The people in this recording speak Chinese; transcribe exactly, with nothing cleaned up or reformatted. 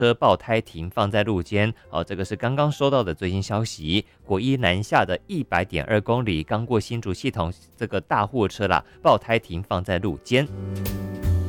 车爆胎停放在路肩。哦，这个是刚刚收到的最新消息。国一南下的一百点二公里，刚过新竹系统，这个大货车啦，爆胎停放在路肩。